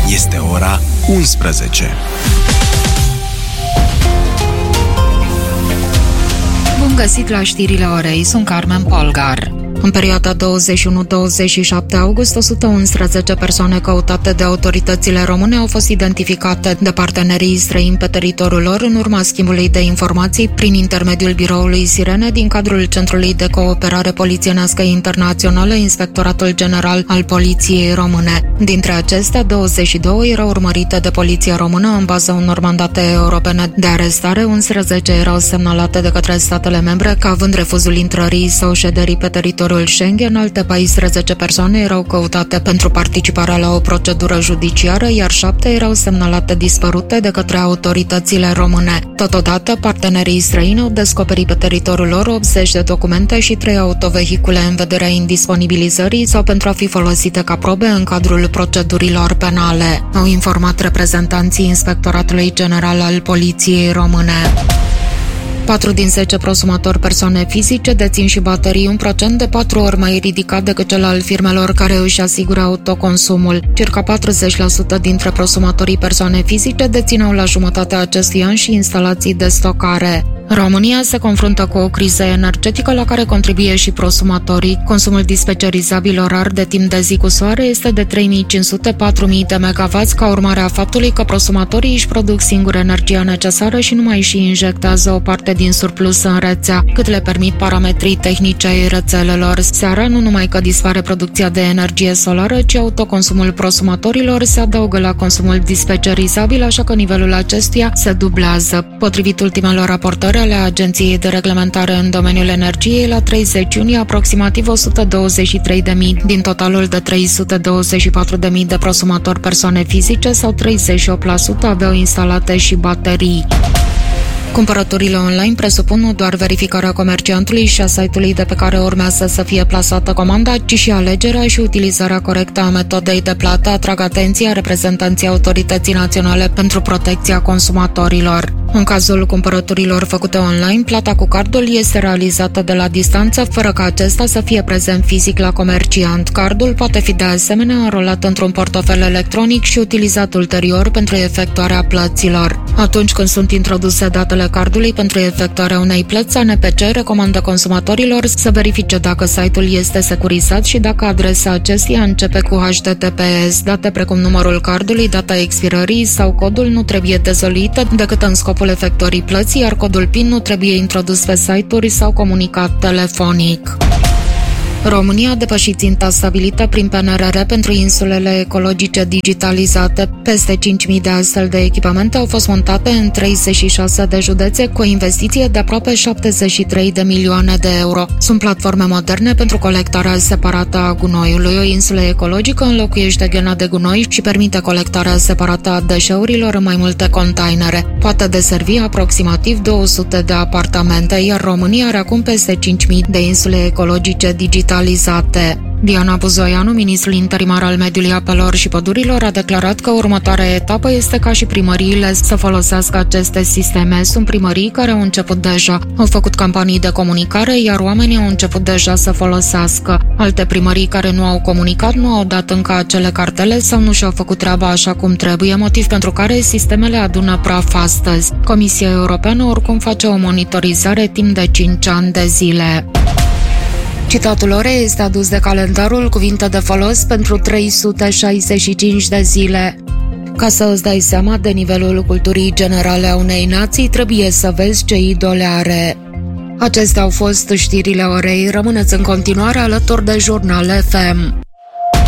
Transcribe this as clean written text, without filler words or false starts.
Este ora 11. Bun găsit la știrile orei, sunt Carmen Polgar. În perioada 21-27 august, 111 persoane căutate de autoritățile române au fost identificate de partenerii străini pe teritoriul lor în urma schimbului de informații prin intermediul biroului Sirene din cadrul Centrului de Cooperare Polițienească Internațională, Inspectoratul General al Poliției Române. Dintre acestea, 22 erau urmărite de Poliția Română în baza unor mandate europene de arestare, 11 erau semnalate de către statele membre ca având refuzul intrării sau șederii pe teritoriul Schengen, alte 14 persoane erau căutate pentru participarea la o procedură judiciară, iar 7 erau semnalate dispărute de către autoritățile române. Totodată, partenerii străini au descoperit pe teritoriul lor 80 de documente și 3 autovehicule în vederea indisponibilizării sau pentru a fi folosite ca probe în cadrul procedurilor penale, au informat reprezentanții Inspectoratului General al Poliției Române. 4 din 10 prosumatori persoane fizice dețin și baterii, un procent de 4 ori mai ridicat decât cel al firmelor care își asigură autoconsumul. Circa 40% dintre prosumatorii persoane fizice dețineau la jumătatea acestui an și instalații de stocare. România se confruntă cu o criză energetică la care contribuie și prosumatorii. Consumul dispecerizabil orar de timp de zi cu soare este de 3500-4000 de MW ca urmare a faptului că prosumatorii își produc singur energia necesară și nu mai și injectează o parte din surplus în rețea, cât le permit parametrii tehnici ai rețelelor. Seara nu numai că dispare producția de energie solară, ci autoconsumul prosumatorilor se adaugă la consumul dispecerizabil, așa că nivelul acestuia se dublează. Potrivit ultimelor raportări ale Agenției de Reglementare în domeniul energiei, la 30 iunie, aproximativ 123.000 din totalul de 324.000 de prosumatori persoane fizice sau 38% aveau instalate și baterii. Cumpărăturile online presupun nu doar verificarea comerciantului și a site-ului de pe care urmează să fie plasată comanda, ci și alegerea și utilizarea corectă a metodei de plată, atrag atenția reprezentanții Autorității Naționale pentru Protecția Consumatorilor. În cazul cumpărăturilor făcute online, plata cu cardul este realizată de la distanță, fără ca acesta să fie prezent fizic la comerciant. Cardul poate fi de asemenea înrolat într-un portofel electronic și utilizat ulterior pentru efectuarea plăților. Atunci când sunt introduse datele cardului pentru efectuarea unei plăți, ANPC recomandă consumatorilor să verifice dacă site-ul este securizat și dacă adresa acestuia începe cu HTTPS. Date precum numărul cardului, data expirării sau codul nu trebuie dezvăluite decât în scopul efectuării plății, iar codul PIN nu trebuie introdus pe site-uri sau comunicat telefonic. România a depășit ținta stabilită prin PNRR pentru insulele ecologice digitalizate. Peste 5.000 de astfel de echipamente au fost montate în 36 de județe cu o investiție de aproape 73 de milioane de euro. Sunt platforme moderne pentru colectarea separată a gunoiului. O insulă ecologică înlocuiește ghena de gunoi și permite colectarea separată a deșeurilor în mai multe containere. Poate deservi aproximativ 200 de apartamente, iar România are acum peste 5.000 de insule ecologice digitalizate. Diana Buzoianu, ministrul interimar al Mediului, Apelor și Pădurilor, a declarat că următoarea etapă este ca și primăriile să folosească aceste sisteme. Sunt primării care au început deja, au făcut campanii de comunicare, iar oamenii au început deja să folosească. Alte primării care nu au comunicat nu au dat încă acele cartele sau nu și-au făcut treaba așa cum trebuie, motiv pentru care sistemele adună praf astăzi. Comisia Europeană oricum face o monitorizare timp de 5 ani de zile. Citatul orei este adus de calendarul Cuvinte de folos pentru 365 de zile. Ca să îți dai seama de nivelul culturii generale a unei nații, trebuie să vezi ce idole are. Acestea au fost știrile orei. Rămâneți în continuare alături de Jurnal FM.